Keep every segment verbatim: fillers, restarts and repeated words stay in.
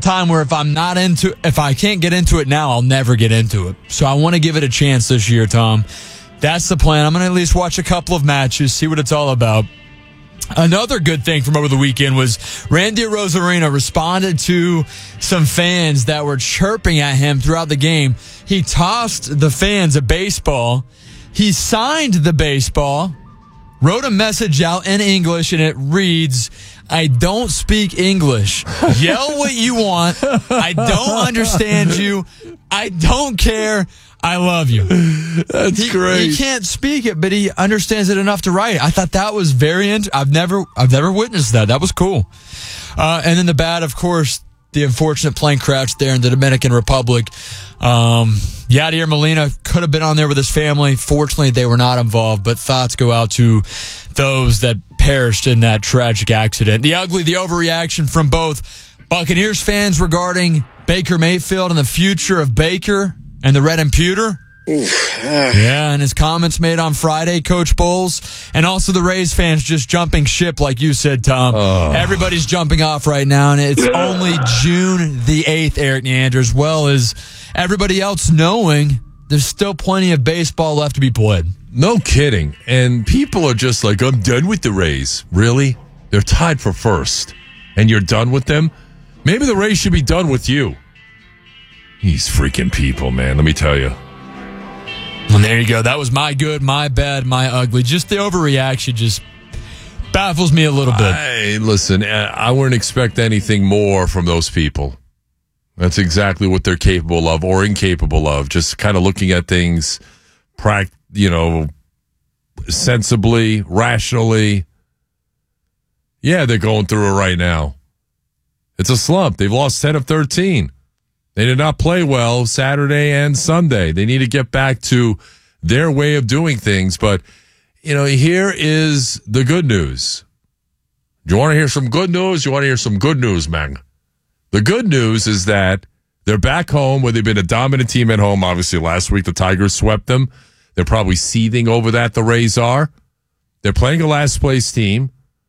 time where if I'm not into, if I can't get into it now, I'll never get into it. So I want to give it a chance this year, Tom. That's the plan. I'm going to at least watch a couple of matches, see what it's all about. Another good thing from over the weekend was Randy Arozarena responded to some fans that were chirping at him throughout the game. He tossed the fans a baseball. He signed the baseball, wrote a message out in English, and it reads, I don't speak English. Yell what you want. I don't understand you. I don't care. I love you. That's he, great. He can't speak it, but he understands it enough to write it. I thought that was very int- I've never I've never witnessed that. That was cool. Uh, and then the bad, of course, the unfortunate plane crash there in the Dominican Republic. Um, Yadier Molina could have been on there with his family. Fortunately, they were not involved, but thoughts go out to those that perished in that tragic accident. The ugly, the overreaction from both Buccaneers fans regarding Baker Mayfield and the future of Baker and the Red Imputer. Yeah, and his comments made on Friday, Coach Bowles, and also the Rays fans just jumping ship, like you said, Tom. Oh. Everybody's jumping off right now, and it's only June the eighth, Eric Neander, as well as everybody else knowing there's still plenty of baseball left to be played. No kidding. And people are just like, I'm done with the Rays. Really? They're tied for first, and you're done with them? Maybe the Rays should be done with you. These freaking people, man, let me tell you. And there you go. That was my good, my bad, my ugly. Just the overreaction just baffles me a little bit. I, listen, I wouldn't expect anything more from those people. That's exactly what they're capable of or incapable of. Just kind of looking at things, you know, sensibly, rationally. Yeah, they're going through it right now. It's a slump. They've lost ten of thirteen. They did not play well Saturday and Sunday. They need to get back to their way of doing things. But, you know, here is the good news. Do you want to hear some good news? You want to hear some good news, man? The good news is that they're back home where they've been a dominant team at home. Obviously, last week the Tigers swept them. They're probably seething over that, the Rays are. They're playing a last-place team.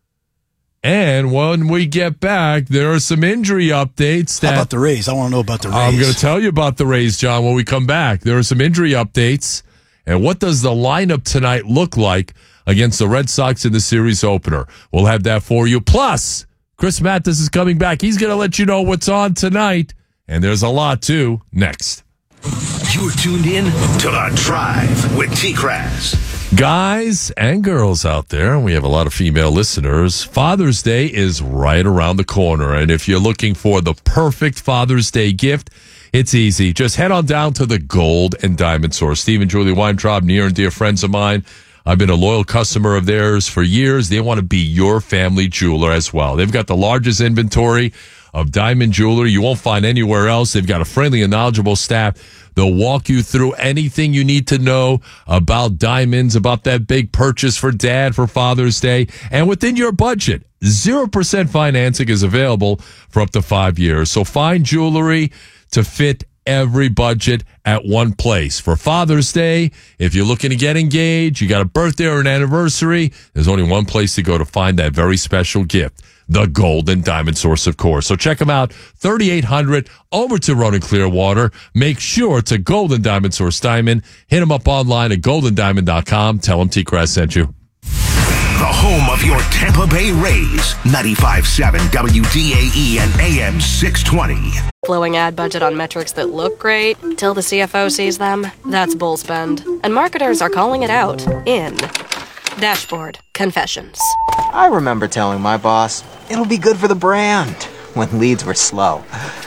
And when we get back, there are some injury updates. That How about the Rays? I want to know about the Rays. I'm going to tell you about the Rays, John, when we come back. There are some injury updates. And what does the lineup tonight look like against the Red Sox in the series opener? We'll have that for you. Plus, Chris Mattes is coming back. He's going to let you know what's on tonight. And there's a lot, too, next. You're tuned in to The Drive with T-Crass. Guys and girls out there, we have a lot of female listeners. Father's Day is right around the corner. And if you're looking for the perfect Father's Day gift, it's easy. Just head on down to the Gold and Diamond Source. Steve and Julie Weintraub, near and dear friends of mine. I've been a loyal customer of theirs for years. They want to be your family jeweler as well. They've got the largest inventory of diamond jewelry you won't find anywhere else. They've got a friendly and knowledgeable staff. They'll walk you through anything you need to know about diamonds, about that big purchase for dad for Father's Day, and within your budget. zero percent financing is available for up to five years. So find jewelry to fit every budget at one place. For Father's Day, if you're looking to get engaged, you got a birthday or an anniversary, there's only one place to go to find that very special gift. The Gold and Diamond Source, of course. So check them out, thirty-eight hundred over to Road and Clearwater. Make sure it's a Gold and Diamond Source Diamond. Hit them up online at golden diamond dot com. Tell them T-Crass sent you. The home of your Tampa Bay Rays, ninety-five point seven W D A E and A M six twenty. Blowing ad budget on metrics that look great till the C F O sees them. That's bull spend. And marketers are calling it out in Dashboard Confessions. I remember telling my boss, it'll be good for the brand, when leads were slow.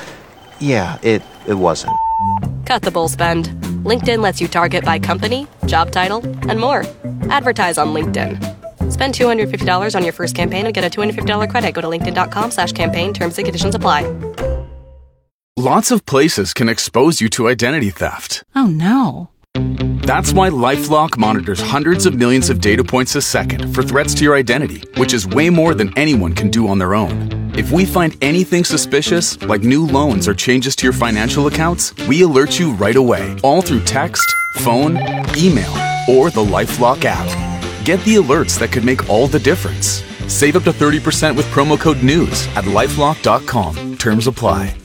Yeah, it, it wasn't. Cut the bull spend. LinkedIn lets you target by company, job title, and more. Advertise on LinkedIn. Spend two hundred fifty dollars on your first campaign and get a two hundred fifty dollars credit. Go to linkedin.com slash campaign. Terms and conditions apply. Lots of places can expose you to identity theft. Oh, no. That's why LifeLock monitors hundreds of millions of data points a second for threats to your identity, which is way more than anyone can do on their own. If we find anything suspicious, like new loans or changes to your financial accounts, we alert you right away, all through text, phone, email, or the LifeLock app. Get the alerts that could make all the difference. Save up to thirty percent with promo code NEWS at lifelock dot com. Terms apply.